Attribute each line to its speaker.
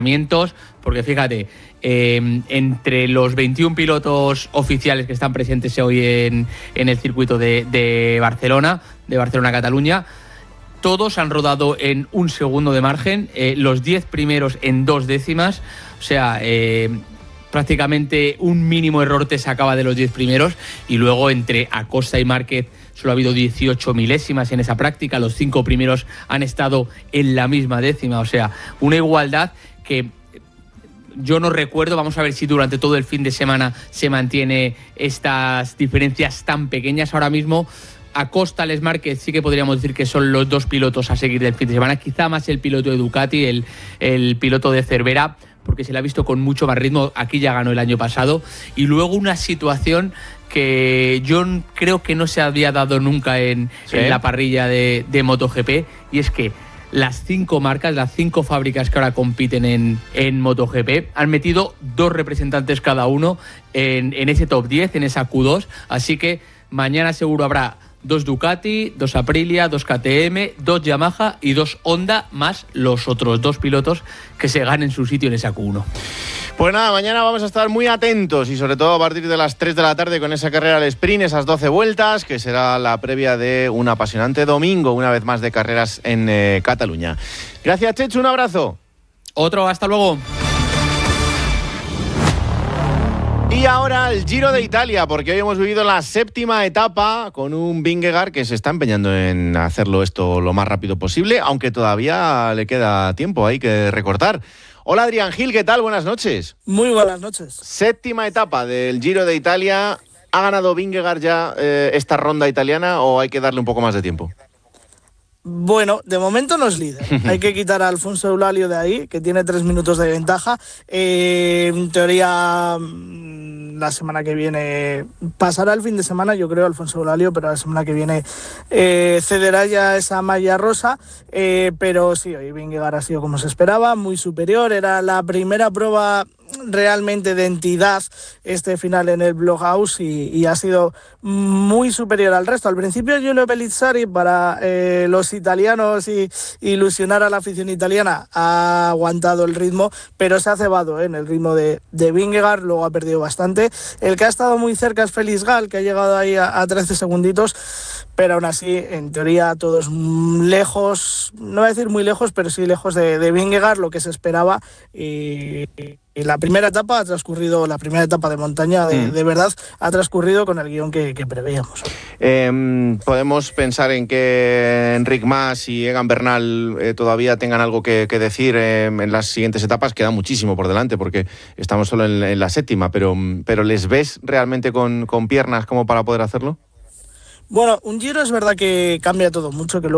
Speaker 1: porque fíjate, entre los 21 pilotos oficiales que están presentes hoy en el circuito de Barcelona, Cataluña, todos han rodado en un segundo de margen, los 10 primeros en 2 décimas, o sea, prácticamente un mínimo error te sacaba de los 10 primeros, y luego entre Acosta y Márquez solo ha habido 18 milésimas en esa práctica, los 5 primeros han estado en la misma décima, o sea, una igualdad que yo no recuerdo. Vamos a ver si durante todo el fin de semana se mantiene estas diferencias tan pequeñas. Ahora mismo Acosta, Les Márquez sí que podríamos decir que son los 2 pilotos a seguir del fin de semana, quizá más el piloto de Ducati, el piloto de Cervera, porque se le ha visto con mucho más ritmo. Aquí ya ganó el año pasado. Y luego una situación que yo creo que no se había dado nunca en la parrilla de MotoGP, y es que las 5 marcas, las 5 fábricas que ahora compiten en MotoGP han metido 2 representantes cada uno en ese top 10, en esa Q2, así que mañana seguro habrá 2 Ducati, 2 Aprilia, 2 KTM, 2 Yamaha y 2 Honda, más los otros 2 pilotos que se ganen su sitio en esa Q1.
Speaker 2: Pues nada, mañana vamos a estar muy atentos y sobre todo a partir de las 3 de la tarde con esa carrera al sprint, esas 12 vueltas, que será la previa de un apasionante domingo, una vez más de carreras en Cataluña. Gracias, Chechu, un abrazo.
Speaker 1: Otro, hasta luego.
Speaker 2: Y ahora el Giro de Italia, porque hoy hemos vivido la 7ª etapa con un Vingegaard que se está empeñando en hacerlo esto lo más rápido posible, aunque todavía le queda tiempo, hay que recortar. Hola Adrián Gil, ¿qué tal? Buenas noches.
Speaker 3: Muy buenas noches.
Speaker 2: 7ª etapa del Giro de Italia. ¿Ha ganado Vingegaard ya esta ronda italiana o hay que darle un poco más de tiempo?
Speaker 3: Bueno, de momento no es líder. Hay que quitar a Alfonso Eulálio de ahí, que tiene 3 minutos de ventaja. En teoría, la semana que viene pasará el fin de semana, yo creo, Alfonso Eulálio, pero la semana que viene cederá ya esa malla rosa. Pero sí, hoy Vingegaard ha sido como se esperaba, muy superior. Era la primera prueba realmente de entidad este final en el Blockhaus y ha sido muy superior al resto. Al principio Giulio Pellizzari, para los italianos y ilusionar a la afición italiana, ha aguantado el ritmo, pero se ha cebado en el ritmo de Vingegaard, luego ha perdido bastante. El que ha estado muy cerca es Félix Gall, que ha llegado ahí a 13 segunditos, pero aún así, en teoría, todos lejos, no voy a decir muy lejos, pero sí lejos de Vingegaard, lo que se esperaba. Y la primera etapa ha transcurrido, la primera etapa de montaña de verdad ha transcurrido con el guión que preveíamos.
Speaker 2: Podemos pensar en que Enric Mas y Egan Bernal todavía tengan algo que decir en las siguientes etapas. Queda muchísimo por delante porque estamos solo en la 7ª, pero ¿les ves realmente con piernas como para poder hacerlo?
Speaker 3: Bueno, un Giro es verdad que cambia todo mucho, que